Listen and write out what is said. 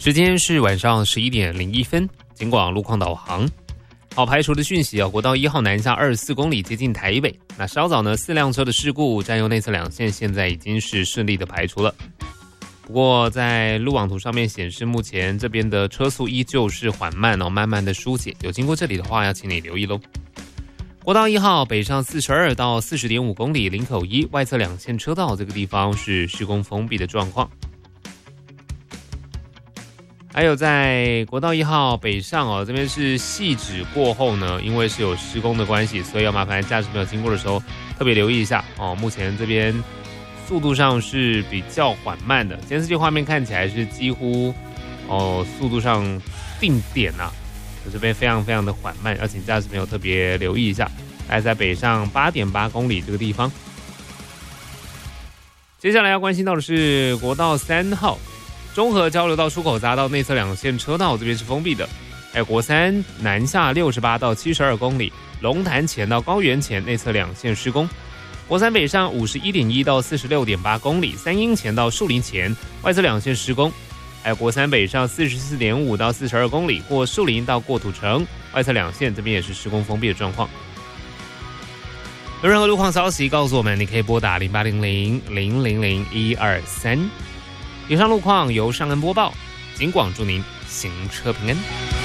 时间是晚上11点01分，警广路况导航。好，排除的讯息国道1号南下24公里接近台北。那稍早呢，4辆车的事故占用内侧两线，现在已经是顺利的排除了。不过在路网图上面显示，目前这边的车速依旧是缓慢慢慢的疏解。有经过这里的话，要请你留意喽。国道1号北上42到40.5公里，林口1外侧两线车道这个地方是施工封闭的状况。还有在国道1号北上这边是汐止过后呢，因为是有施工的关系，所以要麻烦驾驶朋友经过的时候特别留意一下目前这边速度上是比较缓慢的，监视器画面看起来是几乎速度上定点这边非常非常的缓慢，要请驾驶朋友特别留意一下。大概在北上8.8公里这个地方。接下来要关心到的是国道3号。中和交流道出口匝道内侧两线车道这边是封闭的，还有国3南下68到72公里，龙潭前到高原前内侧两线施工。国3北上51.1到46.8公里，三英前到树林前外侧两线施工。还有国3北上44.5到42公里，过树林到过土城外侧两线这边也是施工封闭的状况。有任何路况消息告诉我们，你可以拨打0800-000-123。以上路况由尚恩播报，警广祝您行车平安。